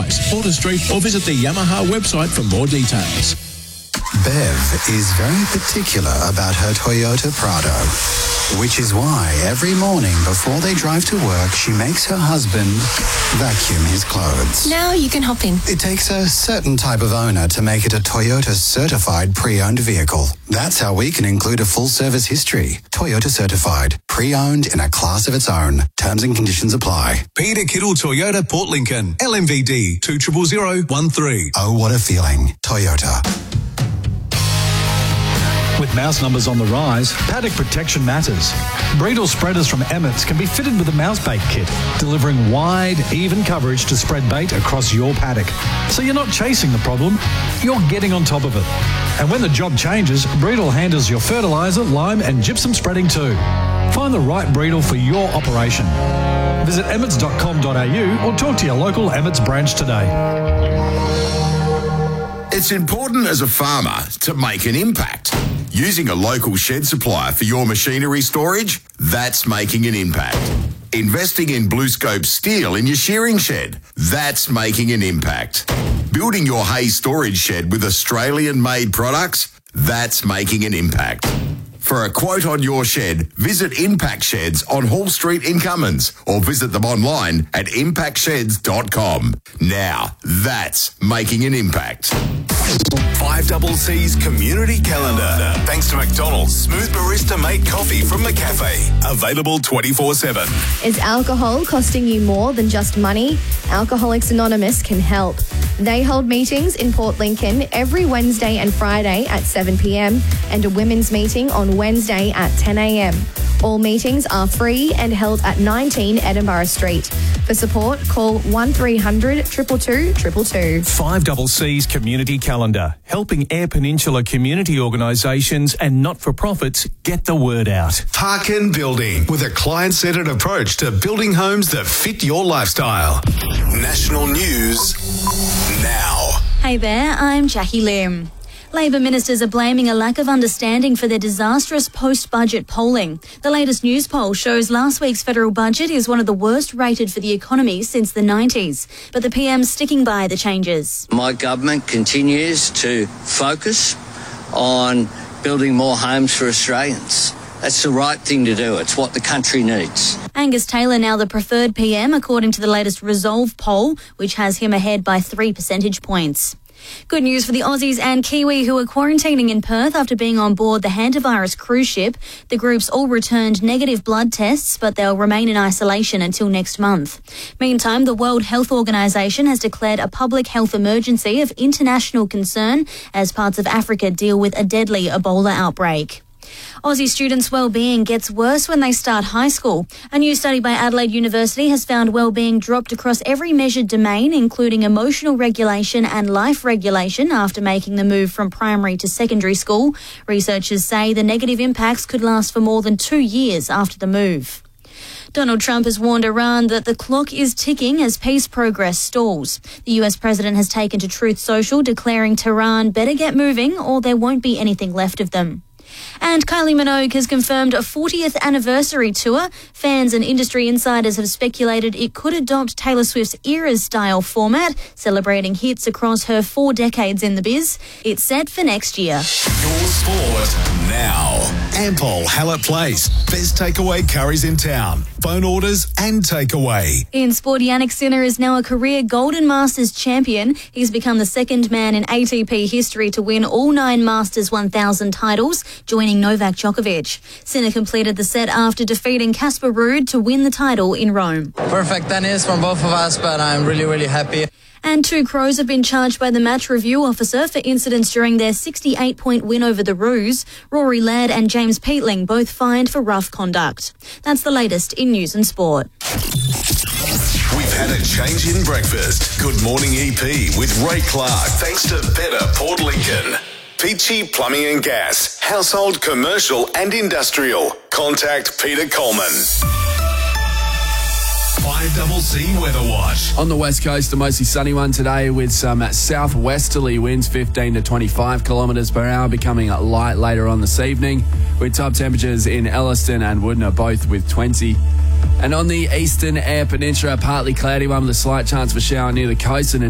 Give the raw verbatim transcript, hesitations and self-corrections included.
Rise, Porter Street, or visit the Yamaha website for more details. Bev is very particular about her Toyota Prado, which is why every morning before they drive to work, she makes her husband vacuum his clothes. Now you can hop in. It takes a certain type of owner to make it a Toyota certified pre-owned vehicle. That's how we can include a full service history. Toyota certified, pre-owned in a class of its own. Terms and conditions apply. Peter Kittle Toyota Port Lincoln, L M V D two zero zero zero one three. Oh, what a feeling. Toyota. With mouse numbers on the rise, paddock protection matters. Breedle spreaders from Emmett's can be fitted with a mouse bait kit, delivering wide, even coverage to spread bait across your paddock. So you're not chasing the problem, you're getting on top of it. And when the job changes, Breedle handles your fertiliser, lime and gypsum spreading too. Find the right Breedle for your operation. Visit emmets dot com dot a u or talk to your local Emmett's branch today. It's important as a farmer to make an impact. Using a local shed supplier for your machinery storage, that's making an impact. Investing in BlueScope steel in your shearing shed, that's making an impact. Building your hay storage shed with Australian-made products, that's making an impact. For a quote on your shed, visit Impact Sheds on Hall Street in Cummins or visit them online at impact sheds dot com. Now, that's making an impact. five double C's Community Calendar. Thanks to McDonald's Smooth Barista Made Coffee from McCafe. Available twenty-four seven. Is alcohol costing you more than just money? Alcoholics Anonymous can help. They hold meetings in Port Lincoln every Wednesday and Friday at seven p m and a women's meeting on Wednesday at ten a m. All meetings are free and held at nineteen Edinburgh Street. For support, call one three hundred two two two two two. five double C's Community Calendar, helping Eyre Peninsula community organisations and not-for-profits get the word out. Parkin Building, with a client-centred approach to building homes that fit your lifestyle. National news now. Hey there, I'm Jackie Lim. Labor ministers are blaming a lack of understanding for their disastrous post-budget polling. The latest news poll shows last week's federal budget is one of the worst rated for the economy since the nineties. But the P M's sticking by the changes. My government continues to focus on building more homes for Australians. That's the right thing to do. It's what the country needs. Angus Taylor now the preferred P M according to the latest Resolve poll, which has him ahead by three percentage points. Good news for the Aussies and Kiwi who are quarantining in Perth after being on board the hantavirus cruise ship. The groups all returned negative blood tests, but they'll remain in isolation until next month. Meantime, the World Health Organization has declared a public health emergency of international concern as parts of Africa deal with a deadly Ebola outbreak. Aussie students' well-being gets worse when they start high school. A new study by Adelaide University has found well-being dropped across every measured domain, including emotional regulation and life regulation after making the move from primary to secondary school. Researchers say the negative impacts could last for more than two years after the move. Donald Trump has warned Iran that the clock is ticking as peace progress stalls. The U S president has taken to Truth Social, declaring Tehran better get moving or there won't be anything left of them. And Kylie Minogue has confirmed a fortieth anniversary tour. Fans and industry insiders have speculated it could adopt Taylor Swift's Eras style format, celebrating hits across her four decades in the biz. It's set for next year. Your sport now. Ampol Hallett Place. Best takeaway curries in town. Phone orders and takeaway. In sport, Yannick Sinner is now a career Golden Masters champion. He's become the second man in A T P history to win all nine Masters one thousand titles, joining Novak Djokovic. Sinner completed the set after defeating Casper Ruud to win the title in Rome. Perfect tennis from both of us, but I'm really, really happy. And two Crows have been charged by the match review officer for incidents during their sixty-eight point win over the Roos. Rory Laird and James Peatling both fined for rough conduct. That's the latest in news and sport. We've had a change in breakfast. Good morning E P with Ray Clark. Thanks to Better Port Lincoln. Peachy Plumbing and Gas. Household, commercial and industrial. Contact Peter Coleman. five double C Weather Watch. On the west coast, a mostly sunny one today with some southwesterly winds, fifteen to twenty-five kilometres per hour, becoming light later on this evening, with top temperatures in Elliston and Woodner both with twenty. And on the eastern Eyre Peninsula, partly cloudy one with a slight chance of a shower near the coast and